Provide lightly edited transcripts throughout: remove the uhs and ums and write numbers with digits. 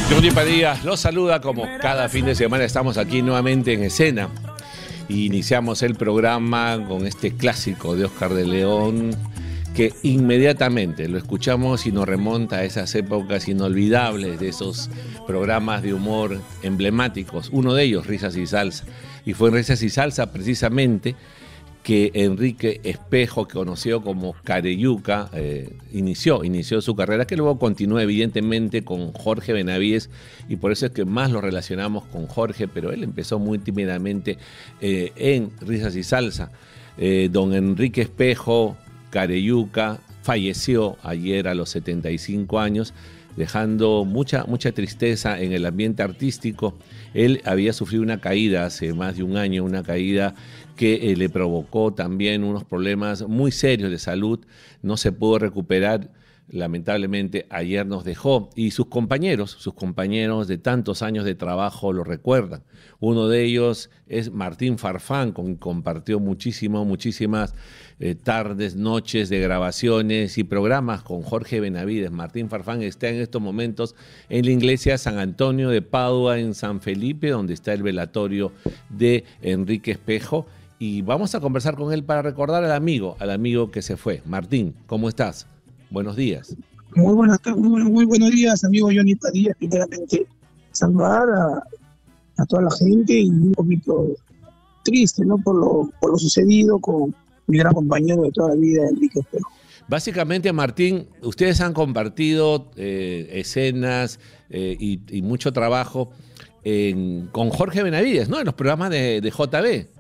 Johnny Padilla los saluda como cada fin de semana. Estamos aquí nuevamente en escena y iniciamos el programa con este clásico de Oscar de León que inmediatamente lo escuchamos y nos remonta a esas épocas inolvidables de esos programas de humor emblemáticos. Uno de ellos, Risas y Salsa. Y fue en Risas y Salsa precisamente que Enrique Espejo, conocido como Careyuca, inició su carrera, que luego continuó evidentemente con Jorge Benavides, y por eso es que más lo relacionamos con Jorge, pero él empezó muy tímidamente en Risas y Salsa. Don Enrique Espejo, Careyuca, falleció ayer a los 75 años, dejando mucha tristeza en el ambiente artístico. Él había sufrido una caída hace más de un año, una caída que le provocó también unos problemas muy serios de salud. No se pudo recuperar, lamentablemente ayer nos dejó, y sus compañeros de tantos años de trabajo lo recuerdan. Uno de ellos es Martín Farfán, con quien compartió muchísimas tardes, noches de grabaciones y programas con Jorge Benavides. Martín Farfán está en estos momentos en la iglesia San Antonio de Padua, en San Felipe, donde está el velatorio de Enrique Espejo, y vamos a conversar con él para recordar al amigo que se fue. Martín, ¿cómo estás? Buenos días. Muy buenos días, amigo Johnny Padilla. Primeramente, saludar a toda la gente, y un poquito triste, ¿no?, por lo sucedido con mi gran compañero de toda la vida, Enrique Espejo. Básicamente, Martín, ustedes han compartido escenas y mucho trabajo con Jorge Benavides, ¿no?, en los programas de JB.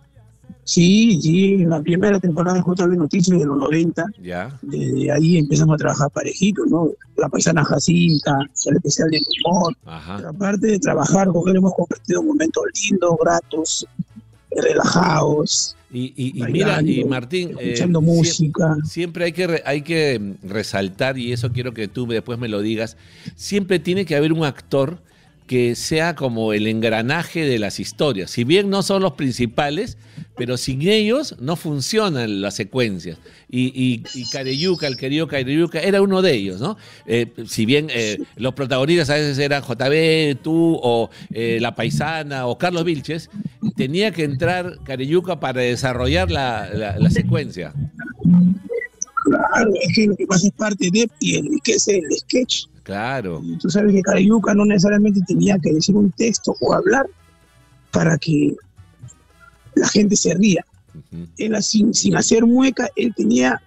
Sí, en la primera temporada de JB Noticias de los 90, ya. Desde ahí empezamos a trabajar parejitos, ¿no? La paisana Jacinta, el especial del humor. Ajá. Pero aparte de trabajar con él, hemos compartido momentos lindos, gratos, relajados. Y bailando, mira, y Martín, escuchando música. Siempre hay que resaltar, y eso quiero que tú después me lo digas, siempre tiene que haber un actor que sea como el engranaje de las historias. Si bien no son los principales, pero sin ellos no funcionan las secuencias. Y Careyuca, el querido Careyuca, era uno de ellos, ¿no? Si bien los protagonistas a veces eran JB, tú, o La Paisana, o Carlos Vilches, tenía que entrar Careyuca para desarrollar la secuencia. Claro, es que lo que pasa es parte de, que es el sketch. Claro. Y tú sabes que Careyuca no necesariamente tenía que decir un texto o hablar para que la gente se ría. Uh-huh. Él, sin hacer mueca, él tenía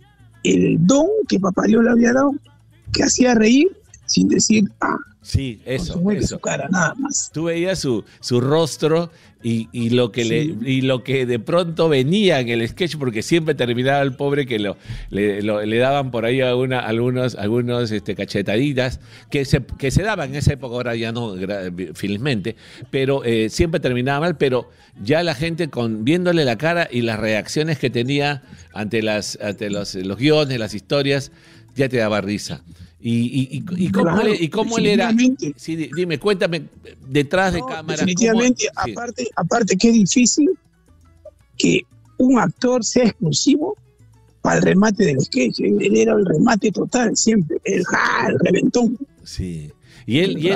el don que Papá Dios le había dado, que hacía reír sin decir sí, eso. Su cara, nada más. Tú veías su rostro y lo que sí. Y lo que de pronto venía en el sketch, porque siempre terminaba el pobre que le daban por ahí algunos cachetaditas que se daban en esa época, ahora ya no, felizmente, pero siempre terminaba mal, pero ya la gente viéndole la cara y las reacciones que tenía ante los guiones, las historias, ya te daba risa. ¿Y cómo, claro, cómo él era? Sí, dime, cuéntame, detrás de cámara. Definitivamente, aparte que es difícil que un actor sea exclusivo para el remate del sketch. Él era el remate total, siempre, el reventón. Sí. Y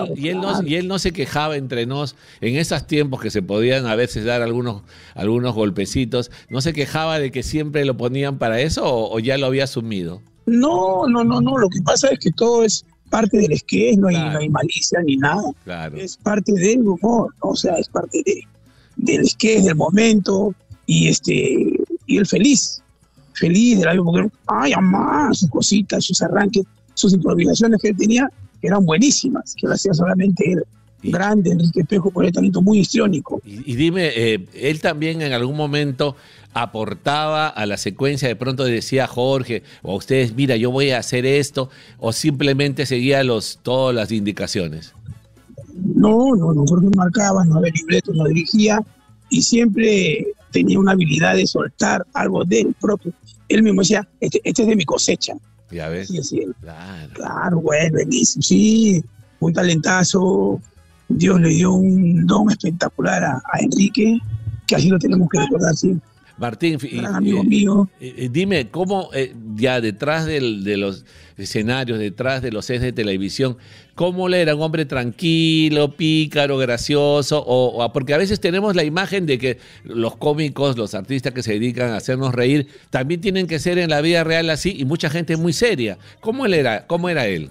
él no se quejaba entre nos, en esos tiempos que se podían a veces dar algunos golpecitos, ¿no se quejaba de que siempre lo ponían para eso o ya lo había asumido? No, lo que pasa es que todo es parte del sketch, no hay malicia ni nada. Claro. Es parte del humor, ¿no? O sea, es parte del sketch, del momento, y él feliz de la vida, porque sus cositas, sus arranques, sus improvisaciones que él tenía eran buenísimas, que lo hacía solamente él. Grande, Enrique Espejo, por el talento muy histriónico. Y dime, él también en algún momento aportaba a la secuencia, de pronto decía a Jorge o a ustedes, mira, yo voy a hacer esto, o simplemente seguía todas las indicaciones. No, Jorge marcaba, no había libreto, no dirigía, y siempre tenía una habilidad de soltar algo de él propio. Él mismo decía, este es de mi cosecha. Ya ves. Sí, así es. Claro, bueno, buenísimo, sí, un talentazo. Dios le dio un don espectacular a Enrique, que así lo tenemos que recordar siempre. Martín, gran amigo mío. Dime, ¿cómo ya detrás de los escenarios, detrás de los sets de televisión, cómo le era? ¿Un hombre tranquilo, pícaro, gracioso? Porque a veces tenemos la imagen de que los cómicos, los artistas que se dedican a hacernos reír, también tienen que ser en la vida real así, y mucha gente es muy seria. ¿Cómo él era? ¿Cómo era él?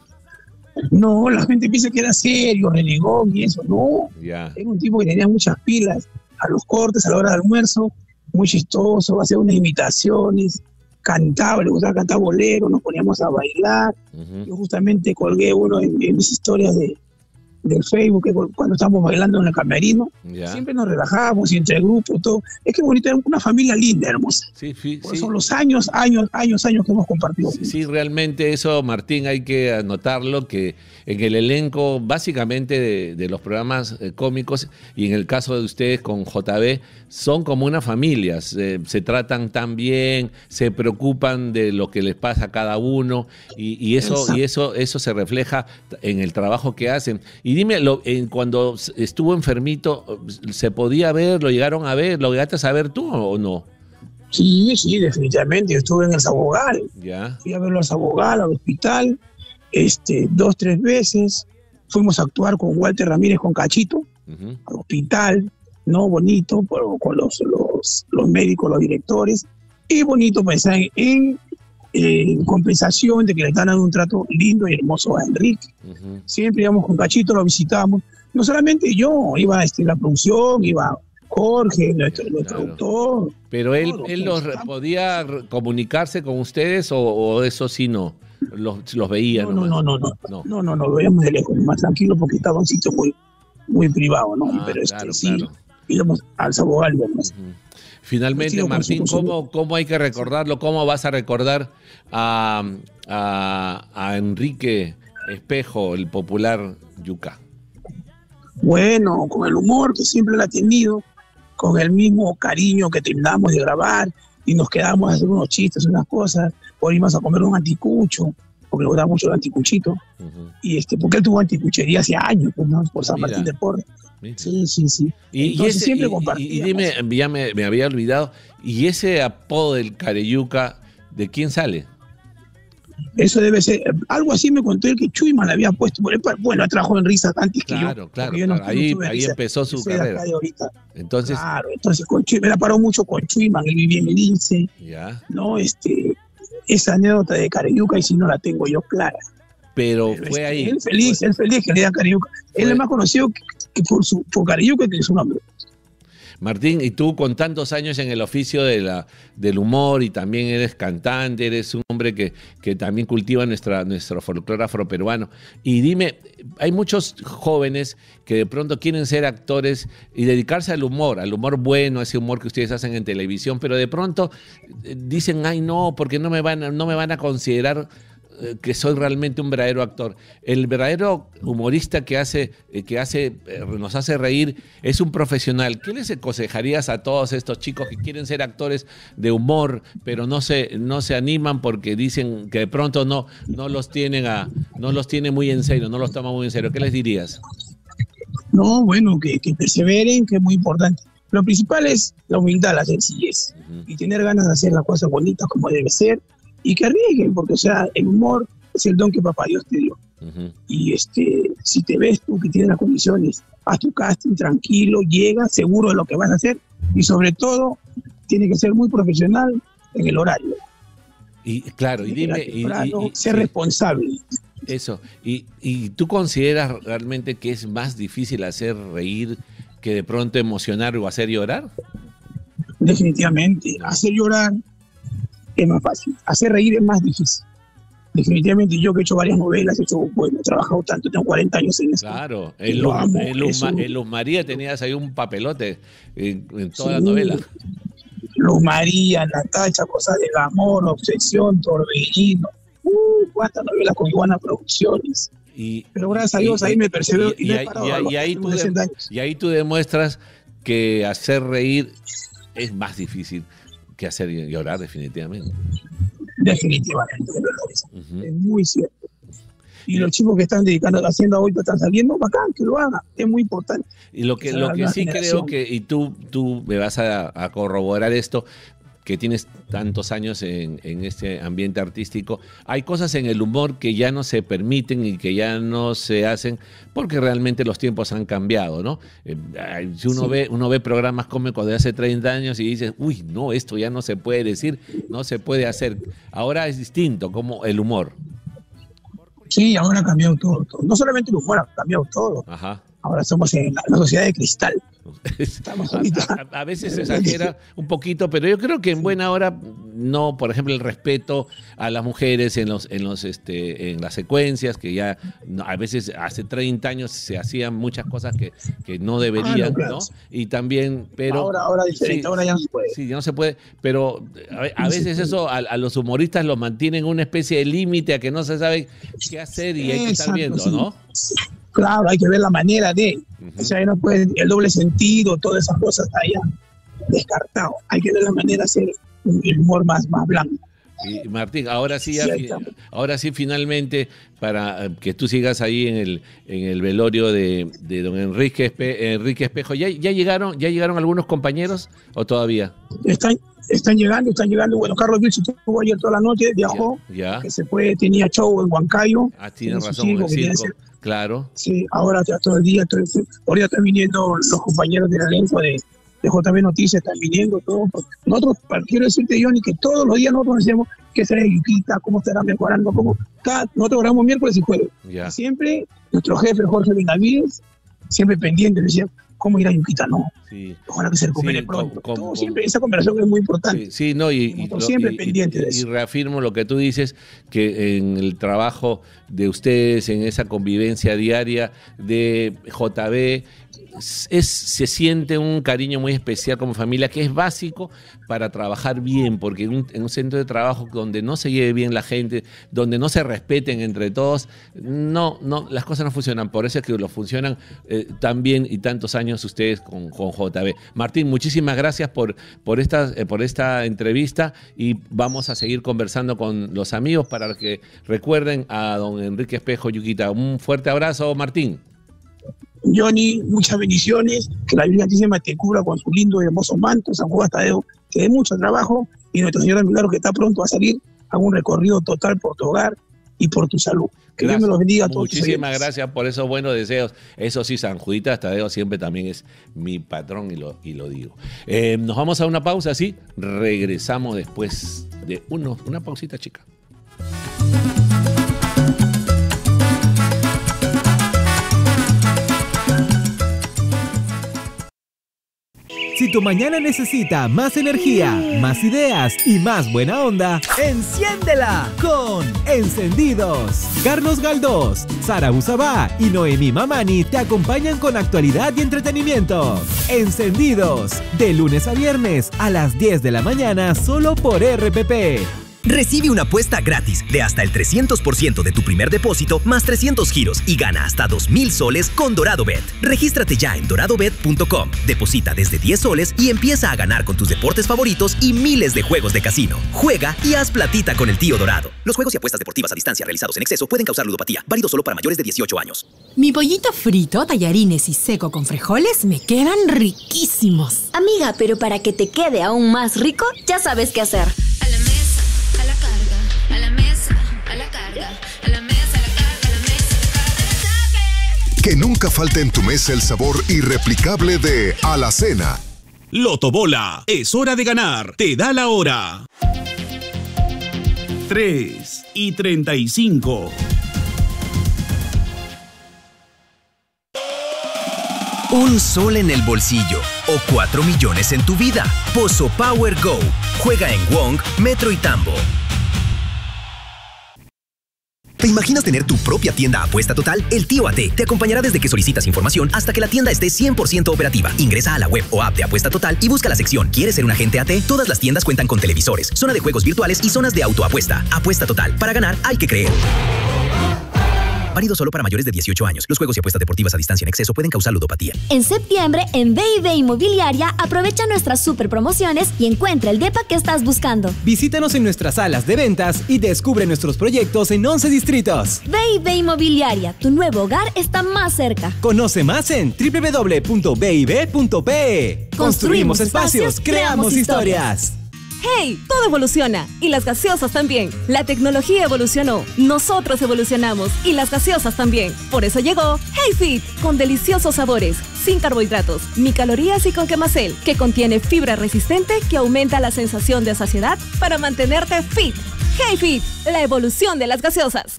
No, la gente piensa que era serio, renegón y eso. No, Ya. era un tipo que tenía muchas pilas. A los cortes, a la hora de almuerzo, muy chistoso, hacía unas imitaciones, cantaba, le gustaba cantar bolero, nos poníamos a bailar. Yo justamente colgué uno en mis historias del Facebook, que cuando estábamos bailando en el camerino, siempre nos relajábamos y entre el grupo, todo. Es que bonito, era una familia linda, hermosa. Sí, son los años que hemos compartido. Sí, realmente eso, Martín, hay que anotarlo, que en el elenco, básicamente de los programas cómicos, y en el caso de ustedes con JB, son como una familia, se tratan tan bien, se preocupan de lo que les pasa a cada uno, y eso se refleja en el trabajo que hacen. Y dime, cuando estuvo enfermito, ¿se podía ver? ¿Lo llegaron a ver? ¿Lo llegaste a ver tú o no? Sí, definitivamente. Yo estuve en el Sabogal. Ya. Fui a verlo al Sabogal, al hospital, 2, 3 veces. Fuimos a actuar con Walter Ramírez, con Cachito, al hospital, ¿no? Bonito, con los médicos, los directores. Y bonito pensar en compensación de que le están dando un trato lindo y hermoso a Enrique. Siempre íbamos con Cachito, lo visitábamos. No solamente yo, iba la producción, iba Jorge, nuestro autor. Pero él podía comunicarse con ustedes o eso sí no, los veía. No, lo veíamos de lejos, más tranquilo porque estaba en un sitio muy, muy privado, ¿no? Pero claro. Íbamos al Sabogal. Finalmente, Martín, ¿cómo hay que recordarlo? ¿Cómo vas a recordar a Enrique Espejo, el popular Yuca? Bueno, con el humor que siempre lo ha tenido, con el mismo cariño que terminamos de grabar y nos quedamos a hacer unos chistes, unas cosas, o íbamos a comer un anticucho, porque le gustaba mucho el anticuchito, y porque él tuvo anticuchería hace años, pues, ¿no? Por San Martín de Porres. Sí. Entonces siempre compartíamos. Y dime, ya me había olvidado, ¿y ese apodo del Careyuca, de quién sale? Eso debe ser, algo así me contó él que Chuyman le había puesto. Bueno, trabajó en Risa antes que yo. Claro, ahí empezó su carrera. Entonces con Chuyman, me la paró mucho con Chuyman, él vivía en el INSE. Ya. ¿No? Esa anécdota de Careyuca, y si no la tengo yo clara. Pero fue ahí. Él feliz que le da Careyuca. Él es más conocido que por Careyuca que su nombre. Martín, y tú con tantos años en el oficio del humor y también eres cantante, eres un hombre que también cultiva nuestro folclore afroperuano. Y dime, hay muchos jóvenes que de pronto quieren ser actores y dedicarse al humor bueno, ese humor que ustedes hacen en televisión, pero de pronto dicen, ay no, porque no me van a considerar que soy realmente un verdadero actor. El verdadero humorista que nos hace reír es un profesional. ¿Qué les aconsejarías a todos estos chicos que quieren ser actores de humor, pero no se animan porque dicen que de pronto no los tiene muy en serio, no los toman muy en serio? ¿Qué les dirías? No, bueno, que perseveren, que es muy importante. Lo principal es la humildad, la sencillez, y tener ganas de hacer las cosas bonitas como debe ser. Y que arriesguen, porque el humor es el don que papá Dios te dio. Y si te ves tú que tienes las condiciones, haz tu casting tranquilo, llega seguro de lo que vas a hacer, y sobre todo tiene que ser muy profesional en el horario. Y claro, y dime, ser responsable. Eso. ¿Y tú consideras realmente que es más difícil hacer reír que de pronto emocionar o hacer llorar? Definitivamente, hacer llorar es más fácil, hacer reír es más difícil. Definitivamente, yo que he hecho varias novelas, he trabajado tanto, tengo 40 años en eso. Claro, en Luz María tenías ahí un papelote en toda la novela. Luz María, Natacha, Cosas del Amor, Obsesión, Torbellino, cuántas novelas con Iguana Producciones. Pero gracias a Dios ahí me perseveró y ahí tú demuestras que hacer reír es más difícil que hacer llorar, definitivamente. Definitivamente, es muy cierto. Y los chicos que están dedicando, haciendo ahorita, están saliendo, bacán, que lo hagan, es muy importante. Y lo que sí creo que, y tú me vas a corroborar esto, que tienes tantos años en este ambiente artístico, hay cosas en el humor que ya no se permiten y que ya no se hacen porque realmente los tiempos han cambiado, ¿no? Si uno ve programas cómicos de hace 30 años y dices, uy, no, esto ya no se puede decir, no se puede hacer. Ahora es distinto, como el humor. Sí, ahora ha cambiado todo. No solamente el humor, ha cambiado todo. Ajá. Ahora somos en la sociedad de cristal. Estamos a veces se exagera un poquito, pero yo creo que en buena hora, no, por ejemplo, el respeto a las mujeres en las secuencias, que ya a veces hace 30 años se hacían muchas cosas que no deberían, claro. ¿No? Y también, pero... Ahora diferente, sí, ahora ya no se puede. Sí, ya no se puede, pero a veces eso a los humoristas los mantiene en una especie de límite a que no se sabe qué hacer y hay que estar viendo, ¿no? Claro, hay que ver la manera de, o sea, no puede, el doble sentido, todas esas cosas allá descartado. Hay que ver la manera de hacer el humor más blanco. Y Martín, ahora sí, finalmente, para que tú sigas ahí en el velorio de don Enrique Espejo, ¿ya llegaron algunos compañeros o todavía? Están llegando. Bueno, Carlos Vilche estuvo ayer toda la noche, viajó, que se fue, tenía show en Huancayo. Tiene razón, en el circo, claro. Sí, ahora ya todo el día, ahorita están viniendo los compañeros del elenco de JB Noticias, están viniendo todos. Nosotros, quiero decirte, Johnny, que todos los días nosotros decíamos qué será de Yuquita, cómo estará mejorando, nosotros grabamos miércoles y jueves. Y siempre nuestro jefe, Jorge Benavides, siempre pendiente, decía, ¿cómo irá Yuquita? No. Sí. Ojalá que se recupere pronto. Siempre esa conversación es muy importante. Sí, no, siempre pendiente de eso. Y reafirmo lo que tú dices, que en el trabajo de ustedes, en esa convivencia diaria de JB, se siente un cariño muy especial como familia, que es básico para trabajar bien, porque en un centro de trabajo donde no se lleve bien la gente, donde no se respeten entre todos, no, las cosas no funcionan. Por eso es que lo funcionan tan bien y tantos años ustedes con JB. Martín, muchísimas gracias por esta entrevista y vamos a seguir conversando con los amigos para que recuerden a don Enrique Espejo Yuquita. Un fuerte abrazo, Martín. Johnny, muchas bendiciones, que la Virgen Santísima te cubra con su lindo y hermoso manto, San Juan Tadeo, que dé mucho trabajo, y Nuestra Señora de Milagros, que está pronto a salir, a un recorrido total por tu hogar y por tu salud. Que Dios me los bendiga a todos. Muchísimas gracias por esos buenos deseos. Eso sí, San Juditas Tadeo siempre también es mi patrón y lo digo. Nos vamos a una pausa, ¿sí? Regresamos después de una pausita chica. Si tu mañana necesita más energía, más ideas y más buena onda, ¡enciéndela con Encendidos! Carlos Galdós, Sara Usabá y Noemí Mamani te acompañan con actualidad y entretenimiento. Encendidos, de lunes a viernes a las 10 de la mañana solo por RPP. Recibe una apuesta gratis de hasta el 300% de tu primer depósito más 300 giros y gana hasta 2,000 soles con DoradoBet. Regístrate ya en doradobet.com, deposita desde 10 soles y empieza a ganar con tus deportes favoritos y miles de juegos de casino. Juega y haz platita con el tío Dorado. Los juegos y apuestas deportivas a distancia realizados en exceso pueden causar ludopatía. Válido solo para mayores de 18 años. Mi pollito frito, tallarines y seco con frijoles me quedan riquísimos. Amiga, pero para que te quede aún más rico, ya sabes qué hacer. A la mesa, a la carga, a la mesa, a la carga, a la mesa, a la carga, a la mesa, a la carga. Que nunca falte en tu mesa el sabor irreplicable de Alacena. Lotobola, es hora de ganar, te da la hora. 3:35. Un sol en el bolsillo o 4 millones en tu vida. Pozo Power Go. Juega en Wong, Metro y Tambo. ¿Te imaginas tener tu propia tienda Apuesta Total? El Tío AT te acompañará desde que solicitas información hasta que la tienda esté 100% operativa. Ingresa a la web o app de Apuesta Total y busca la sección ¿Quieres ser un agente AT? Todas las tiendas cuentan con televisores, zona de juegos virtuales y zonas de autoapuesta. Apuesta Total. Para ganar hay que creer. Válido solo para mayores de 18 años. Los juegos y apuestas deportivas a distancia en exceso pueden causar ludopatía. En septiembre, en B&B Inmobiliaria, aprovecha nuestras super promociones y encuentra el depa que estás buscando. Visítanos en nuestras salas de ventas y descubre nuestros proyectos en 11 distritos. B&B Inmobiliaria, tu nuevo hogar está más cerca. Conoce más en www.bib.pe. Construimos espacios, creamos historias. ¡Hey! Todo evoluciona y las gaseosas también. La tecnología evolucionó, nosotros evolucionamos y las gaseosas también. Por eso llegó Hey Fit, con deliciosos sabores, sin carbohidratos, ni calorías y con Quemacel, que contiene fibra resistente que aumenta la sensación de saciedad para mantenerte fit. Hey Fit, la evolución de las gaseosas.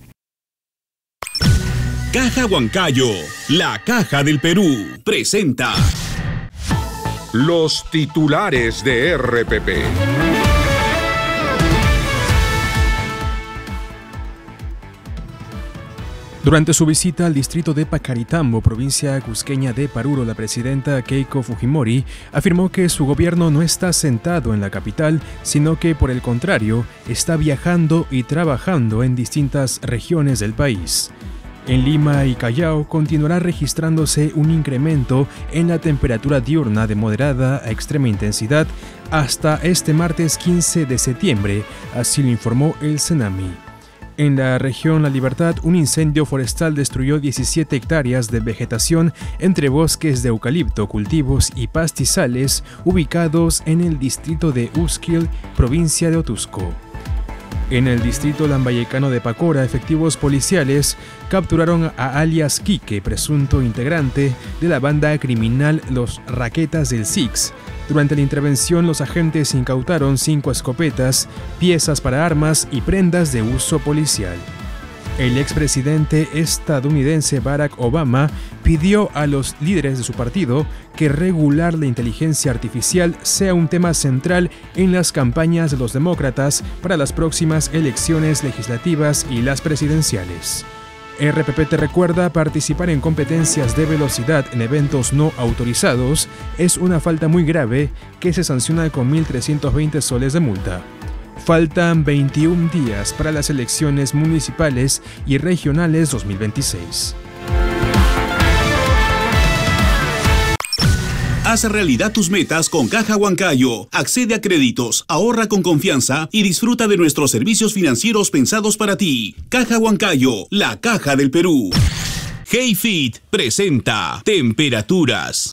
Caja Huancayo, la caja del Perú, presenta Los titulares de RPP. Durante su visita al distrito de Pacaritambo, provincia cusqueña de Paruro, la presidenta Keiko Fujimori afirmó que su gobierno no está sentado en la capital, sino que por el contrario, está viajando y trabajando en distintas regiones del país. En Lima y Callao continuará registrándose un incremento en la temperatura diurna de moderada a extrema intensidad hasta este martes 15 de septiembre, así lo informó el Senami. En la región La Libertad, un incendio forestal destruyó 17 hectáreas de vegetación entre bosques de eucalipto, cultivos y pastizales ubicados en el distrito de Usquil, provincia de Otusco. En el distrito lambayecano de Pacora, efectivos policiales capturaron a alias Quique, presunto integrante de la banda criminal Los Raquetas del Six. Durante la intervención, los agentes incautaron 5 escopetas, piezas para armas y prendas de uso policial. El expresidente estadounidense Barack Obama pidió a los líderes de su partido que regular la inteligencia artificial sea un tema central en las campañas de los demócratas para las próximas elecciones legislativas y las presidenciales. RPP te recuerda: participar en competencias de velocidad en eventos no autorizados es una falta muy grave que se sanciona con 1.320 soles de multa. Faltan 21 días para las elecciones municipales y regionales 2026. Haz realidad tus metas con Caja Huancayo. Accede a créditos, ahorra con confianza y disfruta de nuestros servicios financieros pensados para ti. Caja Huancayo, la caja del Perú. Hey Fit presenta temperaturas.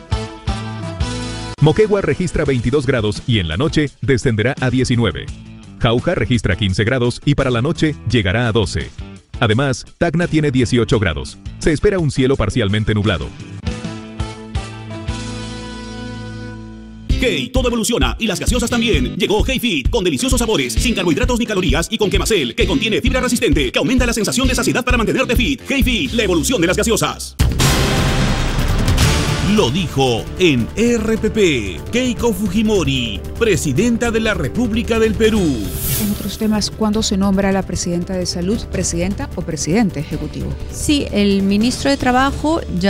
Moquegua registra 22 grados y en la noche descenderá a 19. Jauja registra 15 grados y para la noche llegará a 12. Además, Tacna tiene 18 grados. Se espera un cielo parcialmente nublado. Hey, todo evoluciona y las gaseosas también. Llegó Hey Fit, con deliciosos sabores, sin carbohidratos ni calorías y con Quemacel, que contiene fibra resistente, que aumenta la sensación de saciedad para mantenerte fit. Hey Fit, la evolución de las gaseosas. Lo dijo en RPP Keiko Fujimori, presidenta de la República del Perú. En otros temas, ¿cuándo se nombra a la presidenta de Salud? ¿Presidenta o presidente ejecutivo? Sí, el ministro de Trabajo ya